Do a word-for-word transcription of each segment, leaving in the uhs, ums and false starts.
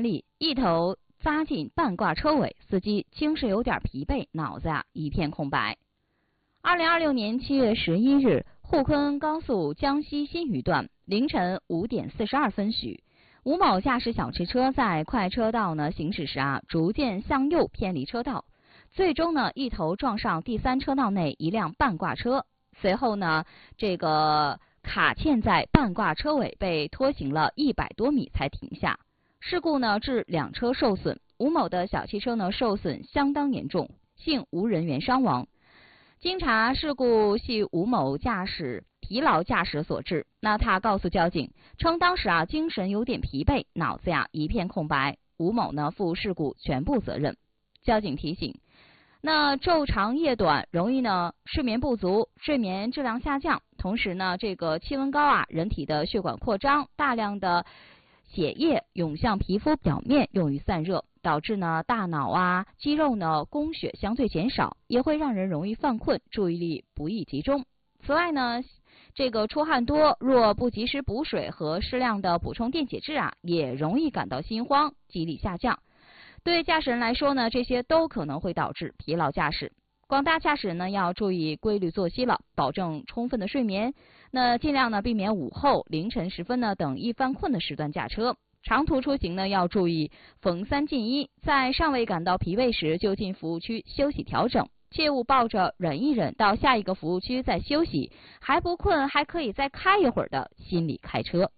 例，一头扎进半挂车尾，司机精神有点疲惫，脑子啊一片空白。二零二六年七月十一日，沪昆高速江西新余段凌晨五点四十二分许，吴某驾驶小汽车在快车道呢行驶时啊，逐渐向右偏离车道，最终呢一头撞上第三车道内一辆半挂车，随后呢这个卡嵌在半挂车尾被拖行了一百多米才停下。事故呢致两车受损，吴某的小汽车呢受损相当严重，幸无人员伤亡。经查，事故系吴某驾驶疲劳驾驶所致。那他告诉交警，称当时啊精神有点疲惫，脑子呀一片空白。吴某呢负事故全部责任。交警提醒，那昼长夜短，容易呢睡眠不足，睡眠质量下降。同时呢，这个气温高啊，人体的血管扩张，大量的血液涌向皮肤表面，用于散热，导致呢大脑啊肌肉呢供血相对减少，也会让人容易犯困，注意力不易集中。此外呢，这个出汗多，若不及时补水和适量的补充电解质啊，也容易感到心慌，记忆力下降。对驾驶人来说呢，这些都可能会导致疲劳驾驶。广大驾驶人呢要注意规律作息了，保证充分的睡眠。那尽量呢避免午后、凌晨时分呢等易犯困的时段驾车。长途出行呢要注意逢三进一，在尚未感到疲惫时就进服务区休息调整，切勿抱着忍一忍到下一个服务区再休息，还不困还可以再开一会儿的心理开车。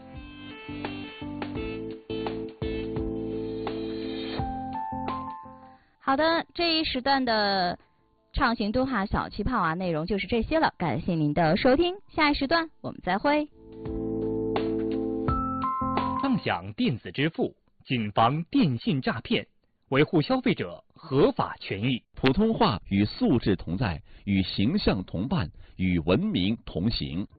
好的，这一时段的畅行多哈小气泡啊，内容就是这些了，感谢您的收听，下一时段我们再会。 畅享电子支付，谨防电信诈骗，维护消费者合法权益。 普通话与素质同在，与形象同伴，与文明同行。